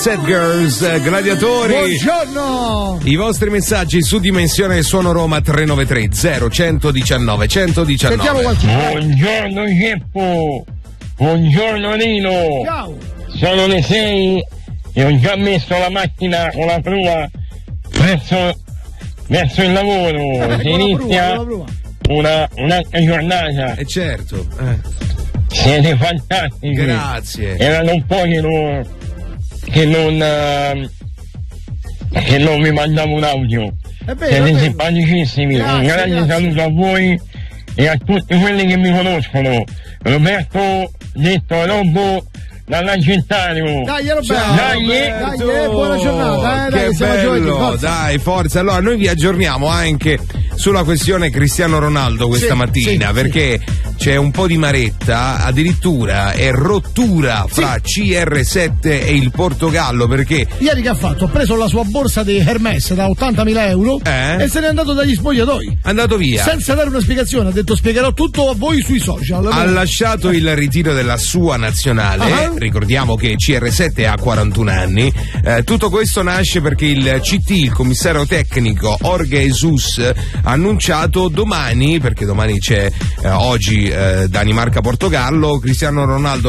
Set Girls, gladiatori. Buongiorno. I vostri messaggi su Dimensione Suono Roma 393 0119 119. Sentiamo qualcuno. Buongiorno Geppo. Buongiorno Nino. Ciao. Sono le 6 e ho già messo la macchina con la prua verso il lavoro. Si inizia un'altra giornata. Certo. Siete fantastici. Grazie. Erano un po' che non mi mandavo un audio. Siete simpaticissimi. Un grande saluto a voi e a tutti quelli che mi conoscono. Roberto, detto Robbo, dall'Argentario. Dai, Roberto. Dai, buona giornata. Che dai, bello, dai, forza. Allora, noi vi aggiorniamo anche sulla questione Cristiano Ronaldo questa mattina, perché c'è un po' di maretta, addirittura è rottura fra CR7 e il Portogallo, perché ieri che ha fatto? Ha preso la sua borsa di Hermes da 80.000 euro e se n'è andato dagli spogliatoi. Andato via. Senza dare una spiegazione, ha detto spiegherò tutto a voi sui social. Ha lasciato il ritiro della sua nazionale, ricordiamo che CR7 ha 41 anni, tutto questo nasce perché il CT, il commissario tecnico Jorge Jesus, ha annunciato domani, perché domani c'è oggi Danimarca-Portogallo, Cristiano Ronaldo